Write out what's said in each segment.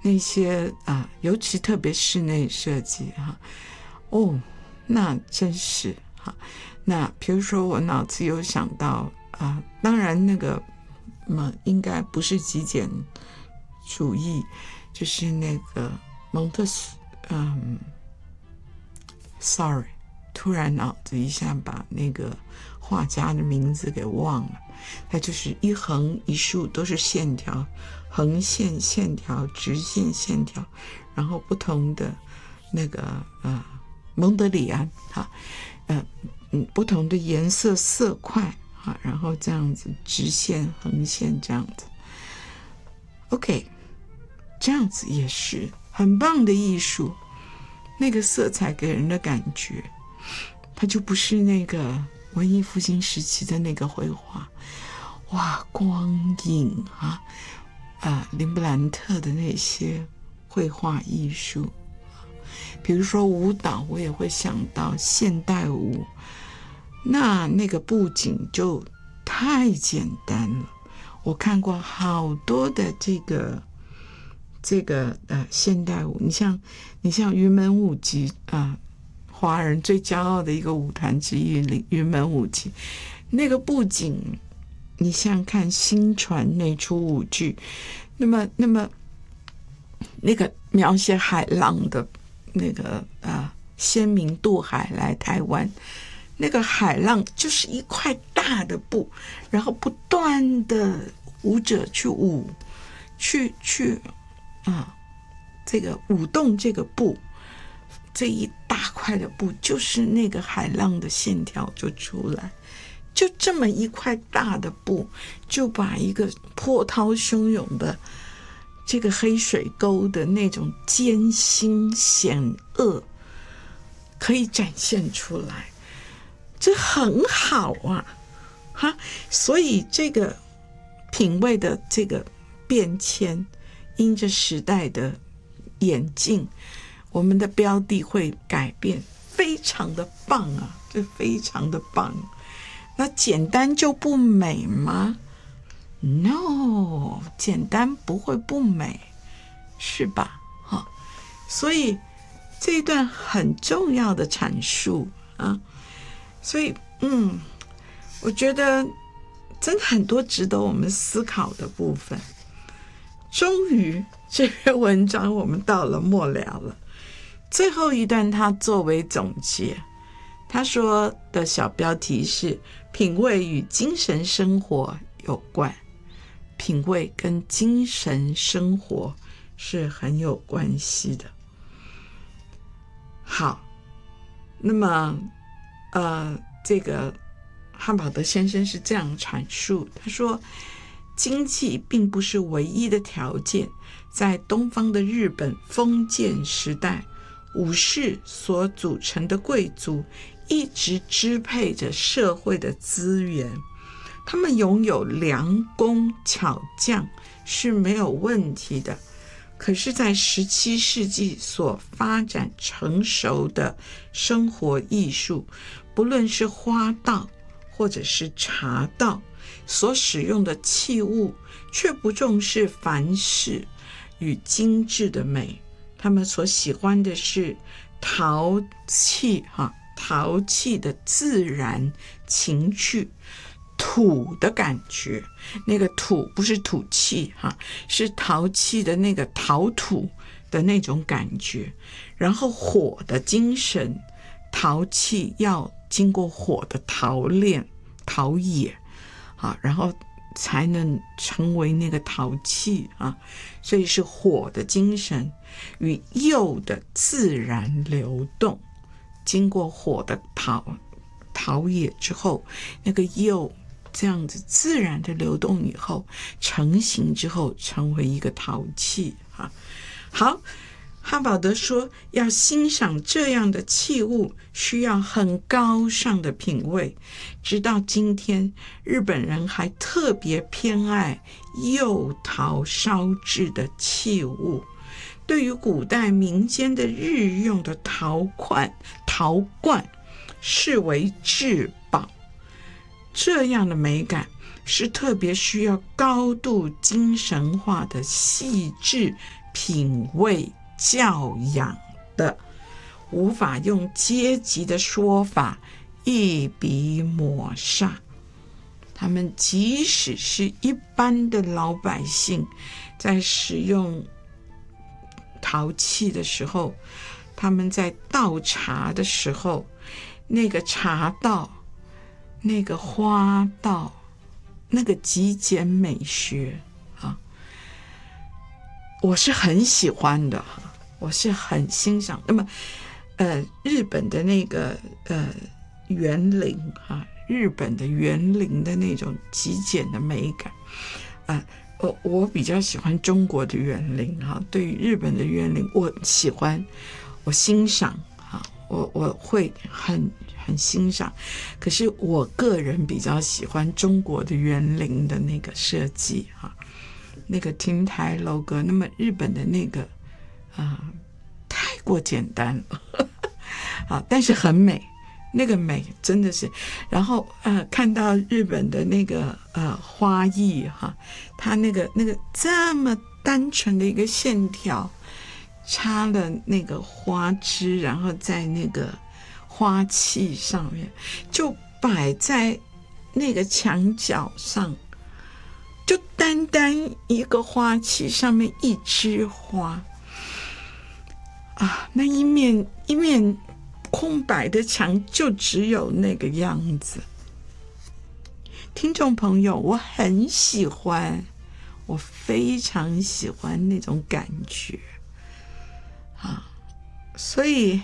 那些尤其特别室内设计那真是那比如说我脑子有想到当然那个应该不是极简主义，就是那个蒙特sorry， 突然脑子一下把那个画家的名字给忘了。它就是一横一竖都是线条，横线线条，直线线条，然后不同的那个蒙德里安不同的颜色色块然后这样子直线横线这样子 OK， 这样子也是很棒的艺术。那个色彩给人的感觉，它就不是那个文艺复兴时期的那个绘画，哇，光影林布兰特的那些绘画艺术。比如说舞蹈，我也会想到现代舞，那个布景就太简单了。我看过好多的这个现代舞，你像云门舞集华人最骄傲的一个舞团之一云门舞集，那个布景你想想看，新传那出舞剧，那么那个描写海浪的那个先民渡海来台湾，那个海浪就是一块大的布，然后不断的舞者去舞，去这个舞动这个布，这一大块的布就是那个海浪的线条就出来，就这么一块大的布，就把一个波涛汹涌的这个黑水沟的那种艰辛险恶可以展现出来，这很好所以这个品味的这个变迁，因着时代的演进，我们的标的会改变，非常的棒这非常的棒。那简单就不美吗？ No， 简单不会不美，是吧？所以这一段很重要的阐述所以我觉得真的很多值得我们思考的部分。终于这篇文章我们到了末了了，最后一段他作为总结，他说的小标题是品味与精神生活有关，品味跟精神生活是很有关系的。好，那么这个汉堡德先生是这样阐述，他说经济并不是唯一的条件，在东方的日本封建时代，武士所组成的贵族一直支配着社会的资源，他们拥有良工巧匠是没有问题的。可是在17世纪所发展成熟的生活艺术，不论是花道或者是茶道，所使用的器物却不重视繁饰与精致的美，他们所喜欢的是陶器的自然情趣，土的感觉，那个土不是土气是陶器的那个陶土的那种感觉，然后火的精神，陶器要经过火的陶炼陶冶然后才能成为那个陶器所以是火的精神与釉的自然流动，经过火的陶冶之后，那个釉这样子自然的流动以后，成型之后成为一个陶器好，哈宝德说要欣赏这样的器物需要很高尚的品味，直到今天日本人还特别偏爱釉陶烧制的器物，对于古代民间的日用的陶罐视为至宝。这样的美感是特别需要高度精神化的细致品味教养的，无法用阶级的说法一笔抹煞。他们即使是一般的老百姓，在使用陶器的时候，他们在倒茶的时候，那个茶道，那个花道，那个极简美学啊，我是很喜欢的，我是很欣赏。那么日本的那个园林啊，日本的园林的那种极简的美感我比较喜欢中国的园林哈。对于日本的园林，我喜欢，我欣赏哈，我会很欣赏。可是我个人比较喜欢中国的园林的那个设计哈，那个亭台楼阁。那么日本的那个太过简单了啊，但是很美。那个美真的是，然后看到日本的那个花艺哈，它那个这么单纯的一个线条，插了那个花枝，然后在那个花器上面就摆在那个墙角上，就单单一个花器上面一枝花啊，那一面空白的墙就只有那个样子。听众朋友，我很喜欢，我非常喜欢那种感觉啊，所以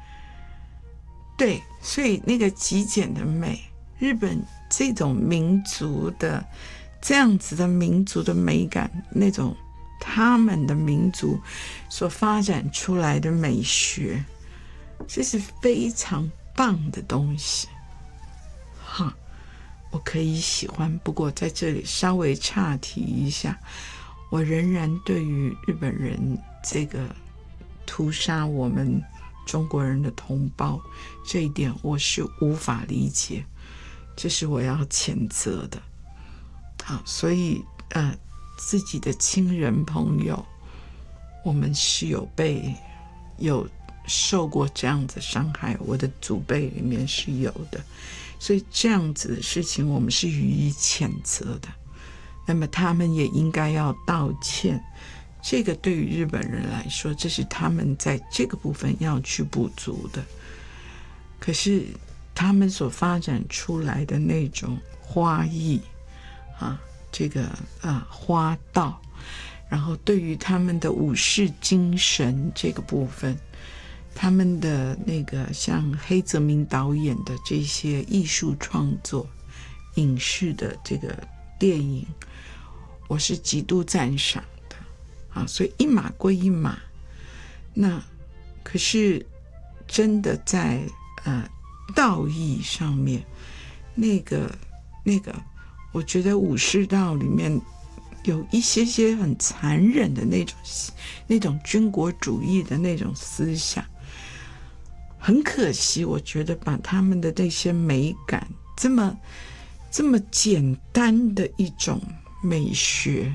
那个极简的美，日本这种民族的这样子的民族的美感，那种他们的民族所发展出来的美学，这是非常棒的东西哈，我可以喜欢。不过在这里稍微岔题一下，我仍然对于日本人这个屠杀我们中国人的同胞这一点，我是无法理解，这是我要谴责的。好，所以自己的亲人朋友，我们是有受过这样子伤害，我的祖辈里面是有的，所以这样子的事情我们是予以谴责的。那么他们也应该要道歉，这个对于日本人来说，这是他们在这个部分要去补足的。可是他们所发展出来的那种花艺这个花道，然后对于他们的武士精神这个部分，他们的那个像黑泽明导演的这些艺术创作、影视的这个电影，我是极度赞赏的所以一码归一码。那可是真的在道义上面，那个，我觉得武士道里面有一些很残忍的那种军国主义的那种思想，很可惜，我觉得把他们的那些美感，这么简单的一种美学，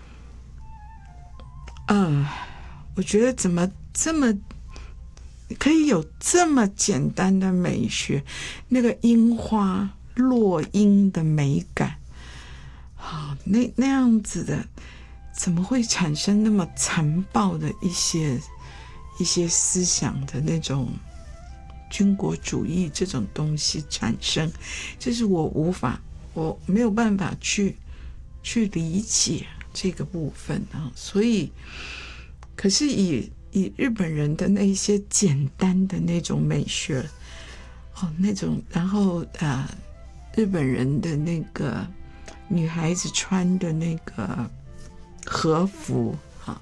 我觉得怎么这么可以有这么简单的美学，那个樱花落樱的美感那样子的，怎么会产生那么残暴的一些思想的那种军国主义这种东西产生？这是我没有办法去理解这个部分所以可是以日本人的那些简单的那种美学那种，然后日本人的那个女孩子穿的那个和服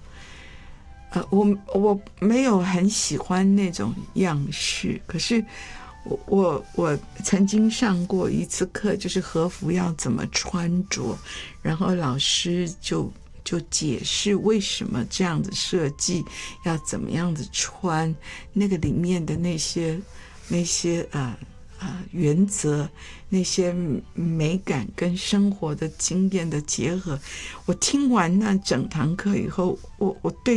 我没有很喜欢那种样式，可是我曾经上过一次课，就是和服要怎么穿着，然后老师就解释为什么这样子设计，要怎么样子穿，那个里面的那些原则，那些美感跟生活的经验的结合。我听完那整堂课以后，我对